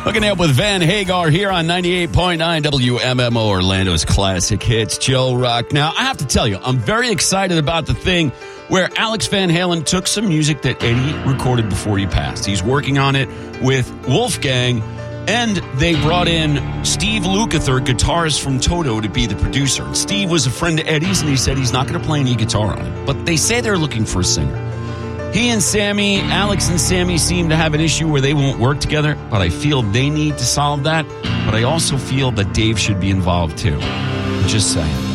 Hooking up with Van Hagar here on 98.9 WMMO, Orlando's classic hits, Joe Rock. Now, I have to tell you, I'm very excited about the thing where Alex Van Halen took some music that Eddie recorded before he passed. He's working on it with Wolfgang, and they brought in Steve Lukather, guitarist from Toto, to be the producer. And Steve was a friend of Eddie's, and he said he's not going to play any guitar on it. But they say they're looking for a singer. He and Sammy, Alex and Sammy, seem to have an issue where they won't work together, but I feel they need to solve that. But I also feel that Dave should be involved too. Just saying.